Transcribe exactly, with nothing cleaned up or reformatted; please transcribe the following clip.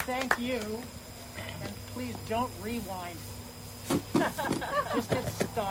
thank you, and please don't rewind. Just hit stop.